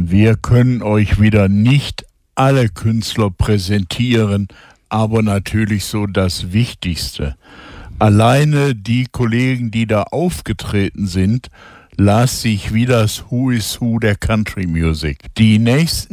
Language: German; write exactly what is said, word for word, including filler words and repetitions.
Wir können euch wieder nicht alle Künstler präsentieren, aber natürlich so das Wichtigste. Alleine die Kollegen, die da aufgetreten sind, las sich wie das Who is Who der Country Music. Die nächsten